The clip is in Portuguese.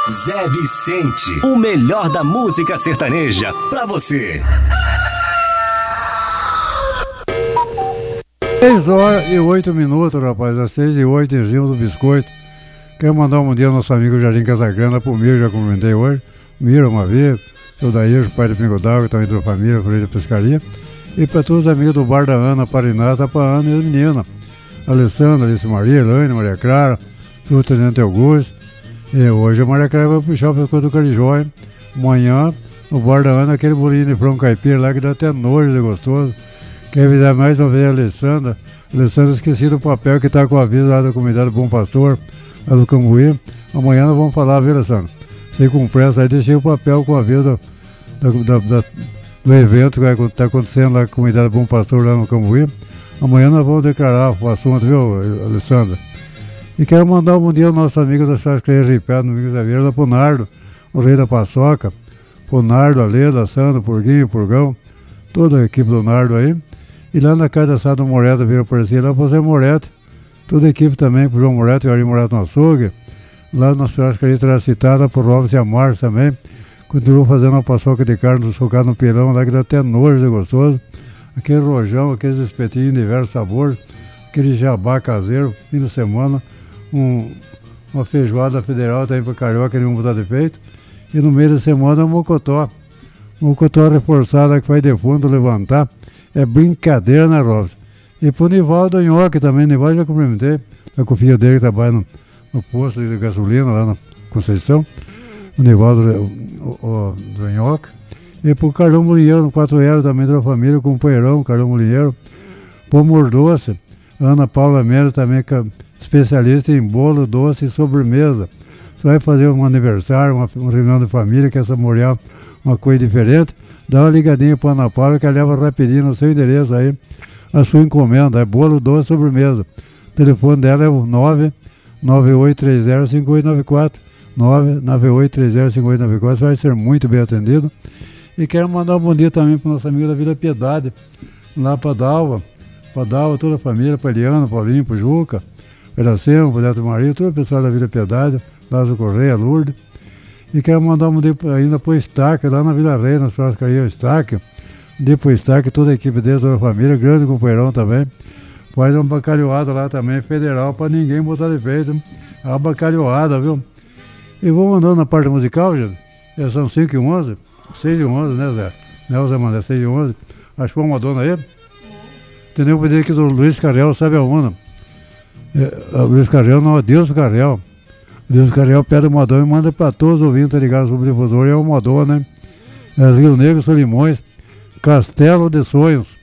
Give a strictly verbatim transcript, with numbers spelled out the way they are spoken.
Zé Vicente, o melhor da música sertaneja pra você. seis horas e oito minutos, rapaz. Às seis e oito em cima do biscoito. Quero mandar um dia ao nosso amigo Jardim Casagrande, pro Miro, já cumprimentei hoje. Miro, uma vez, seu Daír, o pai do Pingo d'Água, que também da família, Freio da Pescaria. E para todos os amigos do bar da Ana, Parinata, para Ana e as meninas. Alessandra, Alice Maria, Elaine, Maria Clara, o Tenente Augusto. E hoje a Maria Clara vai puxar o pescoço do Carijó, hein? Amanhã, no bar da Ana, aquele bolinho de frango caipira lá que dá até nojo de gostoso. Quer avisar mais uma vez a Alessandra. Alessandra esqueci do papel que está com o aviso lá da comunidade Bom Pastor, lá do Cambuí. Amanhã nós vamos falar, viu, Alessandra? Sei com pressa, aí deixei o papel com o aviso da, da, da, do evento que está acontecendo lá com a comunidade Bom Pastor, lá no Cambuí. Amanhã nós vamos declarar o assunto, viu, Alessandra? E quero mandar um bom dia ao nosso amigo da Churrascaria Ripeado, no Domingos da Vieira, pro Nardo, o rei da paçoca, pro Nardo, a Leda, a Sandra, o Purguinho, o Purgão, toda a equipe do Nardo aí. E lá na casa da Sada Moreto, Vila Aparecida, lá pro Zé Moreto, toda a equipe também, pro João Moreto e o Ari Moreto no açougue. Lá na Churrascaria Tracitada, pro Robson e a Márcia também. Continuou fazendo uma paçoca de carne socada no pilão, lá que dá até nojo de gostoso. Aquele rojão, aqueles espetinhos de diversos sabores, aquele jabá caseiro, fim de semana. Um, uma feijoada federal também para carioca, nenhum botar de peito. E no meio da semana, um mocotó. Um mocotó reforçado que faz de fundo levantar. É brincadeira, né, Robson? E pro Nivaldo Nhoque também, Nivaldo já cumprimentei. A com o filho dele que trabalha no, no posto de gasolina lá na Conceição. O Nivaldo o, o, do Nhoque. E pro Carlão Molinheiro, no quatro L também da família, o companheirão, Carlão Molinheiro. Pro Mordoce, Ana Paula Melo também, que é especialista em bolo, doce e sobremesa. Você vai fazer um aniversário, uma, uma reunião de família, quer saborear uma coisa diferente, dá uma ligadinha para a Ana Paula que ela leva rapidinho no seu endereço aí a sua encomenda, é bolo, doce e sobremesa. O telefone dela é o nove nove oito três zero cinco oito nove quatro, nove nove oito três zero cinco oito nove quatro, você vai ser muito bem atendido. E quero mandar um bom dia também para o nosso amigo da Vila Piedade, lá para Dalva, para Dalva, toda a família, para Eliana, Paulinho, para Juca, Peracema, para Neto Maria, todo o pessoal da Vila Piedade, Lázaro Correia, Lourdes. E quero mandar um dia ainda para o Estaque, lá na Vila Rei, na churrascaria Estaque. Um dia para o Estaque, toda a equipe dele, toda a família, grande companheirão também. Faz uma bacalhoada lá também, federal, para ninguém botar de peito. É uma bacalhoada, viu? E vou mandando na parte musical, gente. Já são cinco e onze, seis e onze, né, Zé? Né, Zé Mandé, seis e onze. Acho que foi uma dona aí. Entendeu? Eu pedi aqui do Luiz Carrel, sabe aonde? É, Luiz Carrel não, Deus Carrel. Deus Carrel pede o modão e manda para todos os ouvintes ligados sobre o difusor. E é o modão, né? É Rio Negro, Solimões, Castelo de Sonhos.